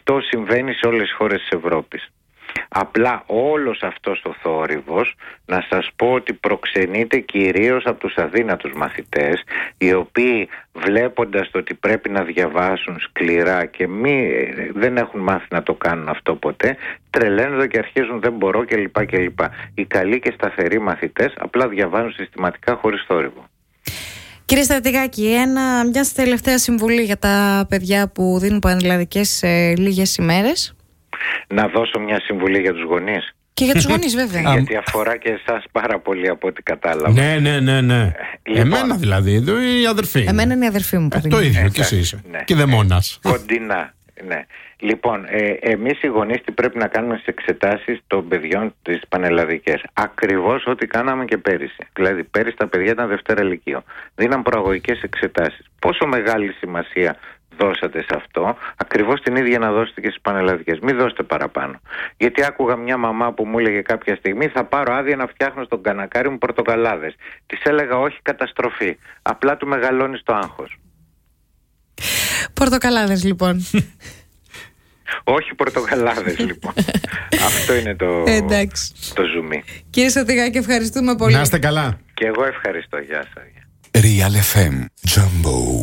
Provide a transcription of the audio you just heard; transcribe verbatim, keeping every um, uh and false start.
Αυτό συμβαίνει σε όλες τις χώρες της Ευρώπης. Απλά όλος αυτός ο θόρυβος, να σας πω ότι προξενείται κυρίως από τους αδύνατους μαθητές, οι οποίοι βλέποντας το ότι πρέπει να διαβάσουν σκληρά και μη, δεν έχουν μάθει να το κάνουν αυτό ποτέ, τρελαίνονται και αρχίζουν δεν μπορώ κλπ. κλπ. Οι καλοί και σταθεροί μαθητές απλά διαβάζουν συστηματικά χωρίς θόρυβο. Κύριε Στρατηγάκη, ένα, μια τελευταία συμβουλή για τα παιδιά που δίνουν πανελλαδικές σε λίγες ημέρες. Να δώσω μια συμβουλή για τους γονείς. Και για τους γονείς βέβαια. Γιατί αφορά και εσάς πάρα πολύ από ό,τι κατάλαβα. Ναι, ναι, ναι, ναι. Λοιπόν, εμένα δηλαδή, εδώ η αδερφή. Εμένα είναι η αδερφή μου. Ε, το ίδιο και εσύ είσαι. Ναι. Και δαιμόνας. Κοντινά, ναι. Λοιπόν, ε, εμείς οι γονείς τι πρέπει να κάνουμε στις εξετάσεις των παιδιών τις πανελλαδικές? Ακριβώς ό,τι κάναμε και πέρυσι. Δηλαδή πέρυσι τα παιδιά ήταν Δευτέρα Λυκείου. Δίναν προαγωγικές εξετάσεις. Πόσο μεγάλη σημασία δώσατε σε αυτό, ακριβώς την ίδια να δώσετε και στις πανελλαδικές. Μην δώσετε παραπάνω. Γιατί άκουγα μια μαμά που μου έλεγε κάποια στιγμή, θα πάρω άδεια να φτιάχνω στον κανακάρι μου πορτοκαλάδες. Της έλεγα όχι, καταστροφή. Απλά του μεγαλώνει το άγχος. Πορτοκαλάδες λοιπόν. Όχι πορτοκαλάδες λοιπόν. Αυτό είναι το, το ζουμί. Κύριε Στρατηγάκη, ευχαριστούμε πολύ. Να είστε καλά. Και εγώ ευχαριστώ. Γεια σας. Real εφ εμ Jumbo.